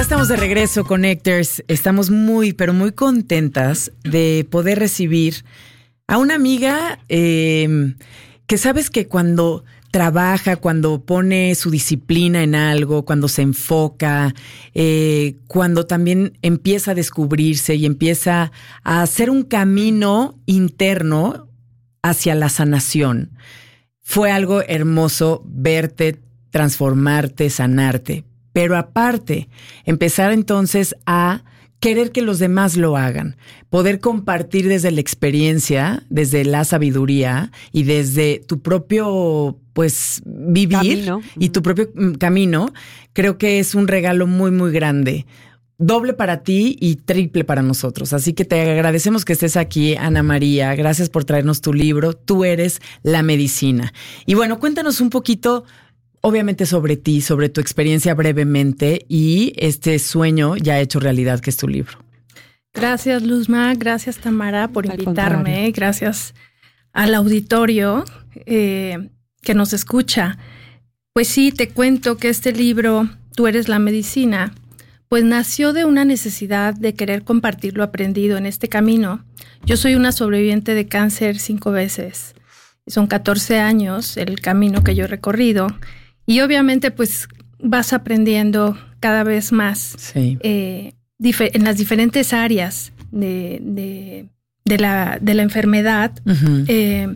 estamos de regreso, Connectors. Estamos muy, pero muy contentas de poder recibir a una amiga que sabes que cuando trabaja, cuando pone su disciplina en algo, cuando se enfoca, cuando también empieza a descubrirse y empieza a hacer un camino interno hacia la sanación. Fue algo hermoso verte, transformarte, sanarte. Pero aparte, empezar entonces a querer que los demás lo hagan, poder compartir desde la experiencia, desde la sabiduría y desde tu propio, pues, vivir camino. Y tu propio camino, creo que es un regalo muy, muy grande. Doble para ti y triple para nosotros. Así que te agradecemos que estés aquí, Ana María. Gracias por traernos tu libro. Tú eres la medicina. Y bueno, cuéntanos un poquito, obviamente, sobre ti, sobre tu experiencia brevemente y este sueño ya hecho realidad que es tu libro. Gracias, Luzma. Gracias, Tamara, por invitarme. Gracias al auditorio que nos escucha. Pues sí, te cuento que este libro, Tú eres la medicina, pues nació de una necesidad de querer compartir lo aprendido en este camino. Yo soy una sobreviviente de cáncer 5 veces. Son 14 años el camino que yo he recorrido. Y obviamente, pues, vas aprendiendo cada vez más sí. En las diferentes áreas de la enfermedad. Uh-huh.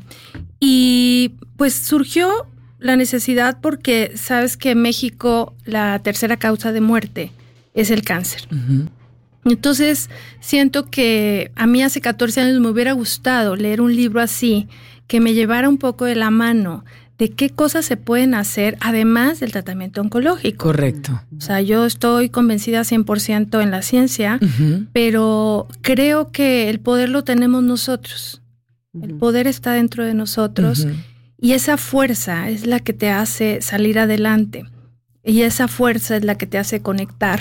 Y pues surgió la necesidad porque sabes que en México la tercera causa de muerte es el cáncer. Uh-huh. Entonces, siento que a mí hace 14 años me hubiera gustado leer un libro así, que me llevara un poco de la mano de qué cosas se pueden hacer además del tratamiento oncológico. Correcto. O sea, yo estoy convencida 100% en la ciencia, uh-huh. pero creo que el poder lo tenemos nosotros. Uh-huh. El poder está dentro de nosotros, uh-huh. y esa fuerza es la que te hace salir adelante. Y esa fuerza es la que te hace conectar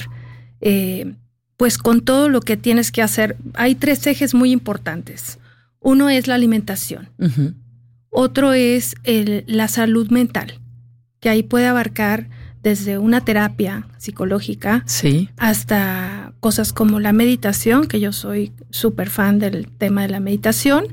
pues con todo lo que tienes que hacer. Hay 3 ejes muy importantes. Uno es la alimentación. Uh-huh. Otro es la salud mental, que ahí puede abarcar desde una terapia psicológica sí. hasta cosas como la meditación, que yo soy súper fan del tema de la meditación.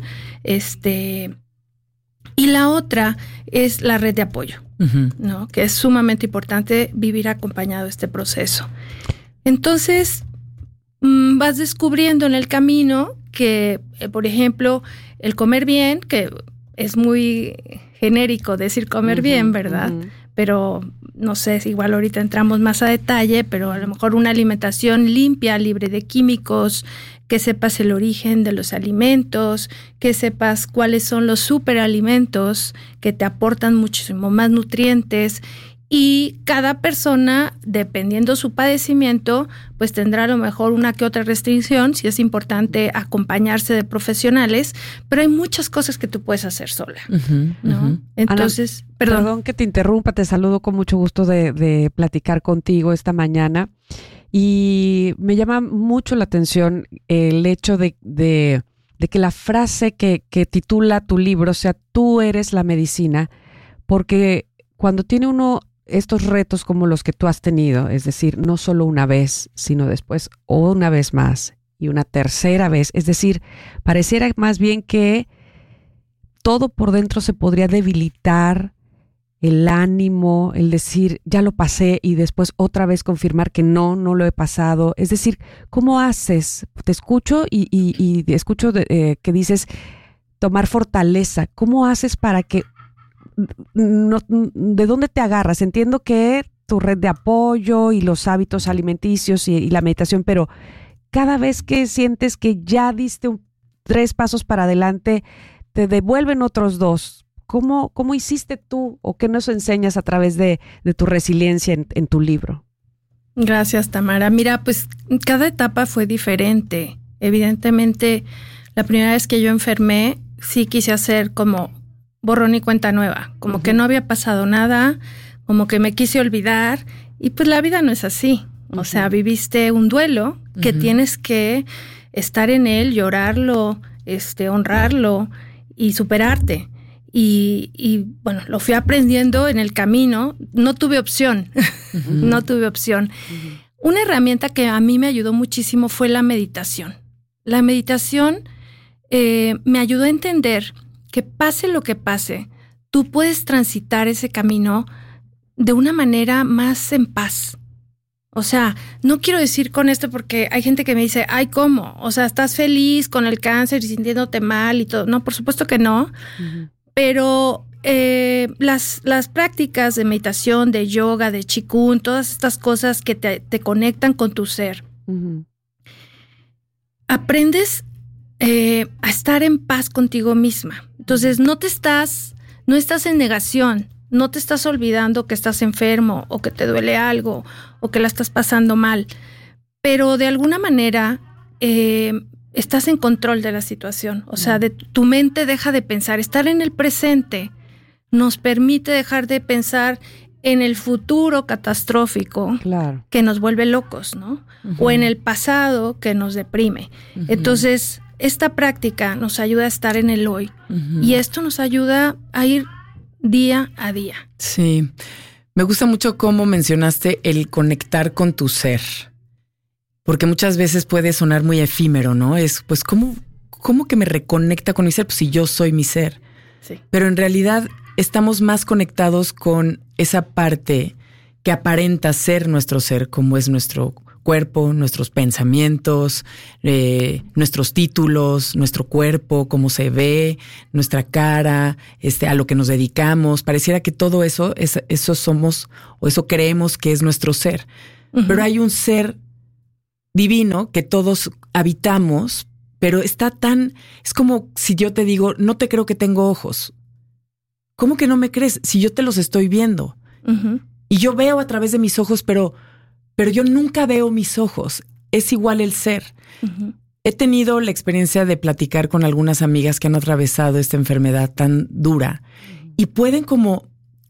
Y la otra es la red de apoyo, uh-huh. ¿no? Que es sumamente importante vivir acompañado de este proceso. Entonces, vas descubriendo en el camino que, por ejemplo, el comer bien, que es muy genérico decir comer uh-huh, bien, ¿verdad? Uh-huh. Pero no sé, igual ahorita entramos más a detalle, pero a lo mejor una alimentación limpia, libre de químicos, que sepas el origen de los alimentos, que sepas cuáles son los superalimentos que te aportan muchísimo más nutrientes. Y cada persona, dependiendo su padecimiento, pues tendrá a lo mejor una que otra restricción, si es importante acompañarse de profesionales, pero hay muchas cosas que tú puedes hacer sola, uh-huh, ¿no? Uh-huh. Entonces, Ana, perdón que te interrumpa, te saludo con mucho gusto de platicar contigo esta mañana. Y me llama mucho la atención el hecho de que la frase que titula tu libro sea Tú eres la medicina, porque cuando tiene uno estos retos como los que tú has tenido, es decir, no solo una vez, sino después una vez más y una tercera vez, es decir, pareciera más bien que todo por dentro se podría debilitar, el ánimo, el decir, ya lo pasé y después otra vez confirmar que no lo he pasado. Es decir, ¿cómo haces? Te escucho y escucho que dices tomar fortaleza. ¿Cómo haces para que ¿de dónde te agarras? Entiendo que tu red de apoyo y los hábitos alimenticios y la meditación, pero cada vez que sientes que ya diste 3 pasos para adelante, te devuelven otros 2. ¿Cómo hiciste tú o qué nos enseñas a través de tu resiliencia en tu libro? Gracias, Tamara. Mira, pues cada etapa fue diferente. Evidentemente, la primera vez que yo enfermé, sí quise hacer como borrón y cuenta nueva, como uh-huh. que no había pasado nada, como que me quise olvidar, y pues la vida no es así. Uh-huh. O sea, viviste un duelo que uh-huh. tienes que estar en él, llorarlo, honrarlo y superarte. Y bueno, lo fui aprendiendo en el camino, no tuve opción, uh-huh. no tuve opción. Uh-huh. Una herramienta que a mí me ayudó muchísimo fue la meditación. La meditación me ayudó a entender que pase lo que pase, tú puedes transitar ese camino de una manera más en paz. O sea, no quiero decir con esto porque hay gente que me dice, ay, ¿cómo? O sea, ¿estás feliz con el cáncer y sintiéndote mal y todo? No, por supuesto que no. Uh-huh. Pero las prácticas de meditación, de yoga, de qigong, todas estas cosas que te conectan con tu ser, uh-huh. Aprendes a estar en paz contigo misma. Entonces, no estás en negación. No te estás olvidando que estás enfermo o que te duele algo o que la estás pasando mal, pero de alguna manera estás en control de la situación. O sea, tu mente deja de pensar. Estar en el presente nos permite dejar de pensar en el futuro catastrófico, claro, que nos vuelve locos, ¿no? Uh-huh. O en el pasado que nos deprime. Uh-huh. Entonces, esta práctica nos ayuda a estar en el hoy. Uh-huh. Y esto nos ayuda a ir día a día. Sí, me gusta mucho cómo mencionaste el conectar con tu ser, porque muchas veces puede sonar muy efímero, ¿no? Es pues ¿cómo que me reconecta con mi ser? Pues si yo soy mi ser. Sí. Pero en realidad estamos más conectados con esa parte que aparenta ser nuestro ser, como es nuestro cuerpo, nuestros pensamientos, nuestros títulos, nuestro cuerpo, cómo se ve, nuestra cara, a lo que nos dedicamos. Pareciera que todo eso somos o eso creemos que es nuestro ser. Uh-huh. Pero hay un ser divino que todos habitamos, pero es como si yo te digo, no te creo que tengo ojos. ¿Cómo que no me crees? Si yo te los estoy viendo. Uh-huh. Y yo veo a través de mis ojos, pero yo nunca veo mis ojos. Es igual el ser. Uh-huh. He tenido la experiencia de platicar con algunas amigas que han atravesado esta enfermedad tan dura y pueden como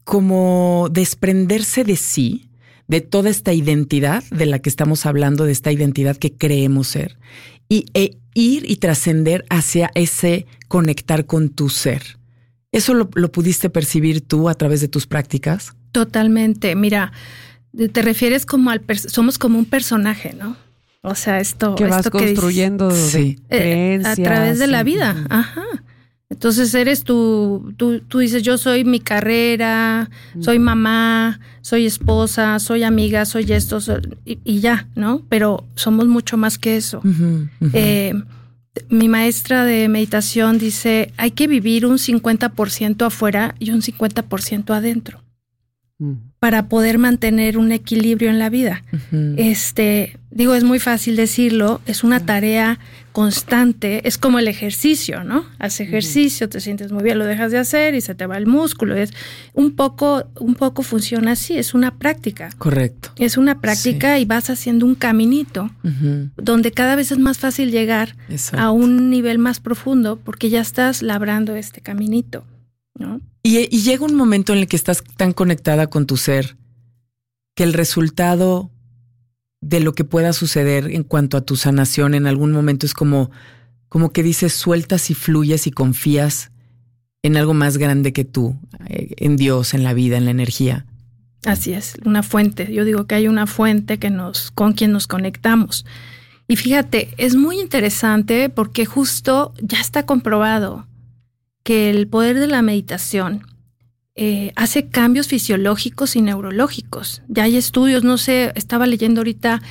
desprenderse de sí, de toda esta identidad de la que estamos hablando, de esta identidad que creemos ser, e ir y trascender hacia ese conectar con tu ser. ¿Eso lo pudiste percibir tú a través de tus prácticas? Totalmente. Mira, te refieres como somos como un personaje, ¿no? O sea, esto que vas construyendo de creencias a través de la vida. Uh-huh. Ajá. Entonces eres tú dices, yo soy mi carrera, soy mamá, soy esposa, soy amiga, soy esto, y ya, ¿no? Pero somos mucho más que eso. Uh-huh, uh-huh. Mi maestra de meditación dice, hay que vivir un 50% afuera y un 50% adentro para poder mantener un equilibrio en la vida. Uh-huh. Es muy fácil decirlo, es una tarea constante, es como el ejercicio, ¿no? Haces ejercicio, te sientes muy bien, lo dejas de hacer y se te va el músculo. Es un poco funciona así, es una práctica. Correcto. Es una práctica, sí. Y vas haciendo un caminito, uh-huh, donde cada vez es más fácil llegar, exacto, a un nivel más profundo porque ya estás labrando este caminito, ¿no? Y llega un momento en el que estás tan conectada con tu ser que el resultado de lo que pueda suceder en cuanto a tu sanación en algún momento es como que dices, sueltas y fluyes y confías en algo más grande que tú, en Dios, en la vida, en la energía. Así es, una fuente. Yo digo que hay una fuente con quien nos conectamos. Y fíjate, es muy interesante porque justo ya está comprobado que el poder de la meditación hace cambios fisiológicos y neurológicos. Ya hay estudios, no sé, estaba leyendo ahorita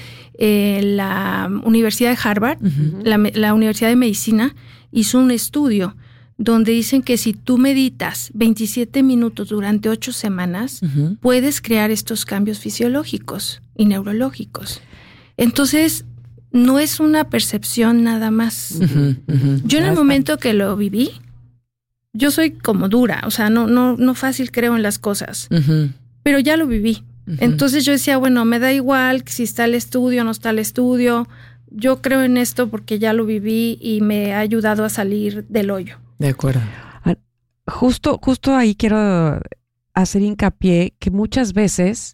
la Universidad de Harvard, uh-huh, la Universidad de Medicina, hizo un estudio donde dicen que si tú meditas 27 minutos durante 8 semanas, uh-huh, puedes crear estos cambios fisiológicos y neurológicos. Entonces, no es una percepción nada más. Uh-huh, uh-huh. Yo en el momento que lo viví, yo soy como dura, o sea, no fácil creo en las cosas, uh-huh, pero ya lo viví. Uh-huh. Entonces yo decía, bueno, me da igual si está el estudio o no está el estudio. Yo creo en esto porque ya lo viví y me ha ayudado a salir del hoyo. De acuerdo. Justo ahí quiero hacer hincapié que muchas veces,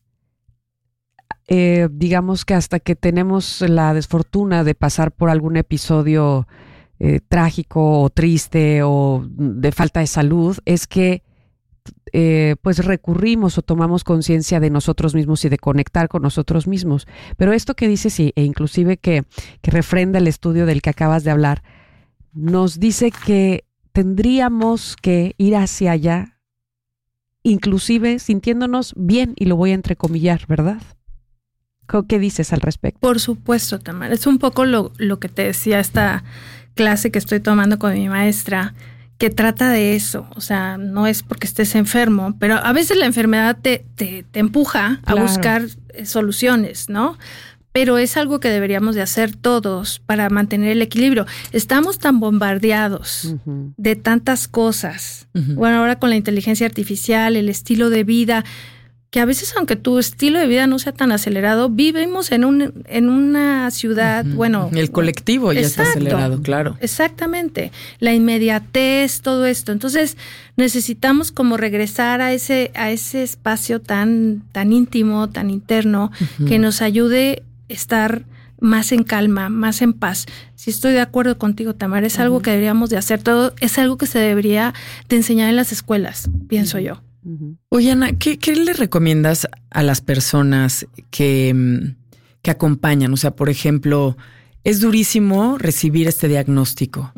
digamos que hasta que tenemos la desfortuna de pasar por algún episodio trágico o triste o de falta de salud, es que pues recurrimos o tomamos conciencia de nosotros mismos y de conectar con nosotros mismos. Pero esto que dices, e inclusive que refrenda el estudio del que acabas de hablar, nos dice que tendríamos que ir hacia allá, inclusive sintiéndonos bien, y lo voy a entrecomillar, ¿verdad? ¿Qué dices al respecto? Por supuesto, Tamara. Es un poco lo que te decía esta clase que estoy tomando con mi maestra, que trata de eso. O sea, no es porque estés enfermo, pero a veces la enfermedad te empuja a buscar soluciones, ¿no? Pero es algo que deberíamos de hacer todos para mantener el equilibrio. Estamos tan bombardeados de tantas cosas. Bueno, ahora con la inteligencia artificial, el estilo de vida, que a veces, aunque tu estilo de vida no sea tan acelerado, vivimos en una ciudad, bueno... El colectivo ya está acelerado, claro. Exactamente. La inmediatez, todo esto. Entonces, necesitamos como regresar a ese espacio tan íntimo, tan interno, que nos ayude estar más en calma, más en paz. Sí, estoy de acuerdo contigo, Tamara, es algo que deberíamos de hacer todo, es algo que se debería de enseñar en las escuelas, pienso yo. Oye, Ana, ¿qué le recomiendas a las personas que acompañan? O sea, por ejemplo, es durísimo recibir este diagnóstico.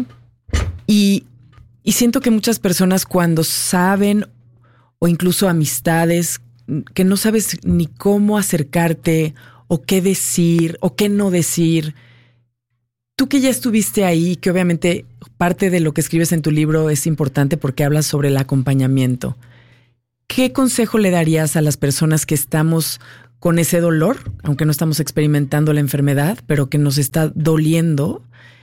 Y siento que muchas personas cuando saben, o incluso amistades, que no sabes ni cómo acercarte o qué decir o qué no decir. Tú que ya estuviste ahí, que obviamente parte de lo que escribes en tu libro es importante porque hablas sobre el acompañamiento. ¿Qué consejo le darías a las personas que estamos con ese dolor, aunque no estamos experimentando la enfermedad, pero que nos está doliendo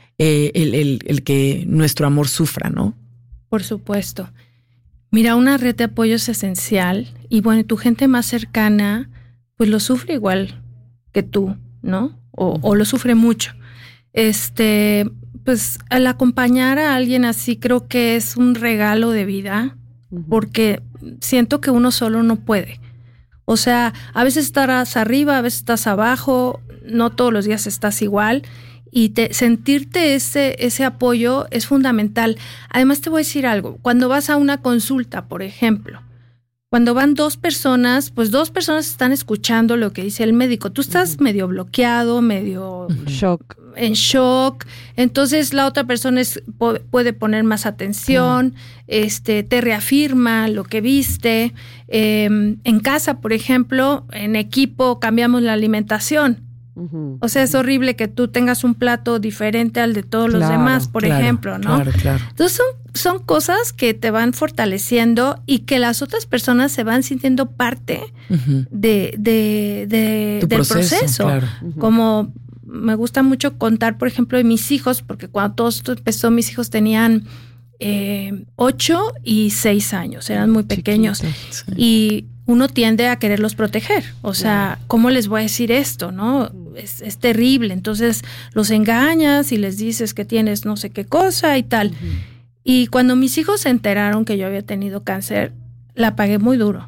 el que nuestro amor sufra, ¿no? Por supuesto. Mira, una red de apoyo es esencial y bueno, tu gente más cercana pues lo sufre igual que tú, ¿no? O lo sufre mucho. Pues al acompañar a alguien así creo que es un regalo de vida, porque siento que uno solo no puede. O sea, a veces estás arriba, a veces estás abajo, no todos los días estás igual, y sentirte ese apoyo es fundamental. Además te voy a decir algo, cuando vas a una consulta, por ejemplo, cuando van dos personas, pues dos personas están escuchando lo que dice el médico. Tú estás medio bloqueado, medio en shock. Entonces la otra persona puede poner más atención, te reafirma lo que viste. En casa, por ejemplo, en equipo cambiamos la alimentación. O sea, es horrible que tú tengas un plato diferente al de todos los demás, por ejemplo, ¿no? Claro. Entonces son cosas que te van fortaleciendo y que las otras personas se van sintiendo parte del proceso. Claro. Como me gusta mucho contar, por ejemplo, de mis hijos, porque cuando todo esto empezó, mis hijos tenían 8 y 6 años, eran muy pequeños. Sí. Y uno tiende a quererlos proteger. O sea, ¿cómo les voy a decir esto, no? Es terrible. Entonces los engañas y les dices que tienes no sé qué cosa y tal. Y cuando mis hijos se enteraron que yo había tenido cáncer, la pagué muy duro.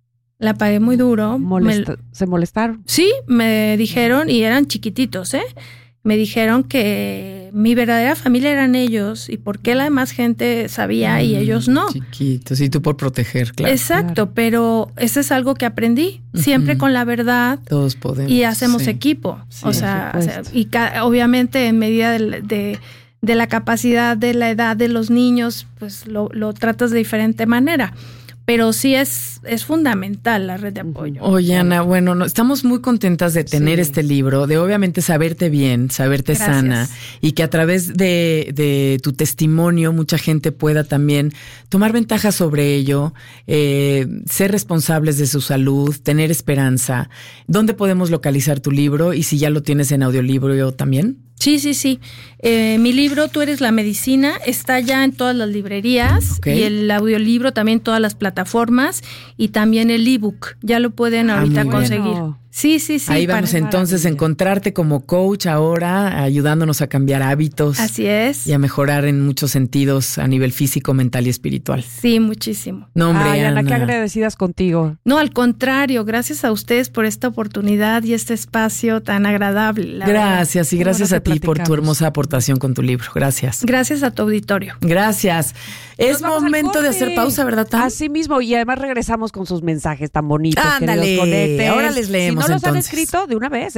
¿Se molestaron? Sí, me dijeron, y eran chiquititos, me dijeron que mi verdadera familia eran ellos y por qué la demás gente sabía y ellos no. Chiquitos, y tú por proteger, claro. Exacto, claro. Pero eso es algo que aprendí, siempre con la verdad. Todos podemos. Y hacemos equipo. Sí, y obviamente en medida de la capacidad, de la edad de los niños, pues lo tratas de diferente manera. Pero sí es fundamental la red de apoyo. Oye, Ana, bueno, estamos muy contentas de tener este libro, de obviamente saberte bien, saberte sana, y que a través de tu testimonio mucha gente pueda también tomar ventaja sobre ello, ser responsables de su salud, tener esperanza. ¿Dónde podemos localizar tu libro? Y si ya lo tienes en audiolibro también. Sí. Mi libro, Tú eres la medicina, está ya en todas las librerías y el audiolibro también en todas las plataformas y también el ebook. Ya lo pueden ahorita conseguir. Sí. Ahí vamos entonces a encontrarte como coach ahora, ayudándonos a cambiar hábitos. Así es. Y a mejorar en muchos sentidos a nivel físico, mental y espiritual. Sí, muchísimo. No, hombre, Ana, qué agradecidas contigo. No, al contrario, gracias a ustedes por esta oportunidad y este espacio tan agradable. Gracias, y gracias a ti por tu hermosa aportación con tu libro. Gracias. Gracias a tu auditorio. Gracias. Es momento de hacer pausa, ¿verdad, Tam? Así mismo, y además regresamos con sus mensajes tan bonitos. Ándale, ahora les leemos. Si no los han entonces escrito, de una vez,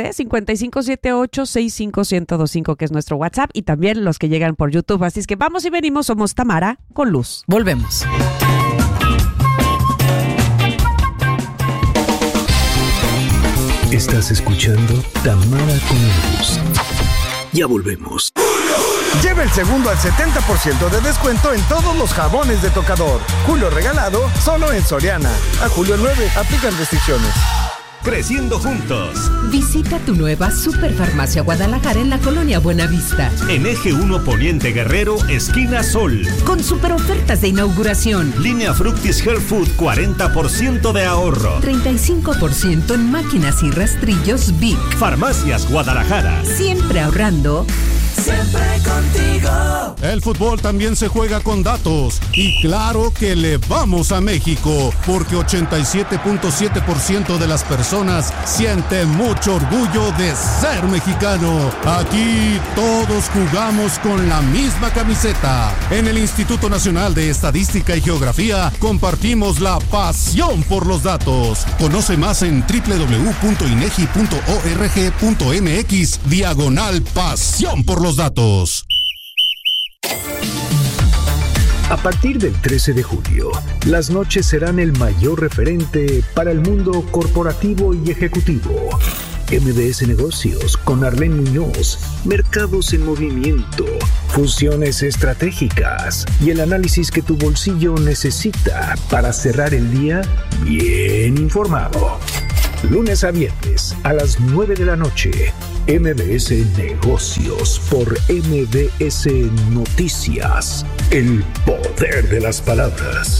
5578-65125, que es nuestro WhatsApp, y también los que llegan por YouTube. Así es que vamos y venimos, somos Tamara con Luz. Volvemos. Estás escuchando Tamara con Luz. Ya volvemos. Lleva el segundo al 70% de descuento en todos los jabones de tocador. Julio regalado, solo en Soriana. A julio 9, aplican restricciones. Creciendo juntos. Visita tu nueva Superfarmacia Guadalajara en la Colonia Buenavista. En Eje 1 Poniente Guerrero, esquina Sol. Con super ofertas de inauguración. Línea Fructis Health Food, 40% de ahorro. 35% en máquinas y rastrillos Vic. Farmacias Guadalajara. Siempre ahorrando. Siempre contigo. El fútbol también se juega con datos. Y claro que le vamos a México, porque 87.7% de las personas sienten mucho orgullo de ser mexicano. Aquí todos jugamos con la misma camiseta. En el Instituto Nacional de Estadística y Geografía compartimos la pasión por los datos. Conoce más en www.inegi.org.mx/pasión por los datos. A partir del 13 de julio, las noches serán el mayor referente para el mundo corporativo y ejecutivo. MBS Negocios con Arlene Muñoz, mercados en movimiento, fusiones estratégicas y el análisis que tu bolsillo necesita para cerrar el día bien informado. Lunes a viernes a las 9 de la noche, MBS Negocios por MBS Noticias. El poder de las palabras.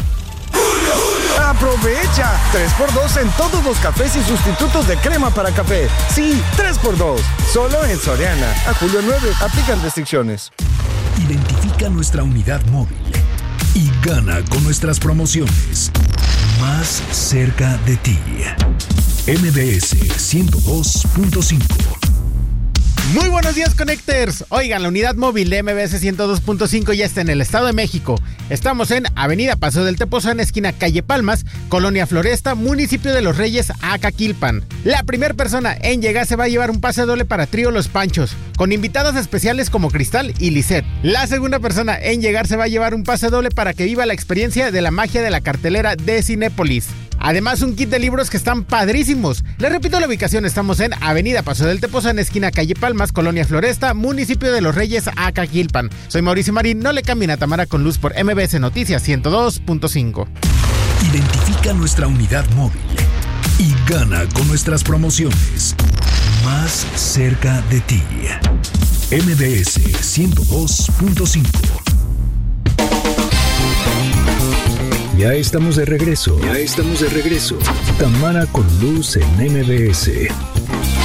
¡Aprovecha! 3x2 en todos los cafés y sustitutos de crema para café. Sí, 3x2. Solo en Soriana. A julio 9, aplican restricciones. Identifica nuestra unidad móvil y gana con nuestras promociones. Más cerca de ti. MBS 102.5. Muy buenos días, Connectors. Oigan, la unidad móvil de MBS 102.5 ya está en el Estado de México. Estamos en Avenida Paso del Tepoztlán, esquina Calle Palmas, Colonia Floresta, municipio de Los Reyes, Acaquilpan. La primera persona en llegar se va a llevar un pase doble para Trío Los Panchos, con invitadas especiales como Cristal y Lisette. La segunda persona en llegar se va a llevar un pase doble para que viva la experiencia de la magia de la cartelera de Cinépolis. Además, un kit de libros que están padrísimos. Les repito la ubicación, estamos en Avenida Paso del Tepoztlán, esquina Calle Palmas, Colonia Floresta, municipio de Los Reyes, Acaquilpan. Soy Mauricio Marín, no le cambien a Tamara con Luz por MBS Noticias 102.5. Identifica nuestra unidad móvil y gana con nuestras promociones. Más cerca de ti. MBS 102.5. Ya estamos de regreso. Tamara con Luz en MBS.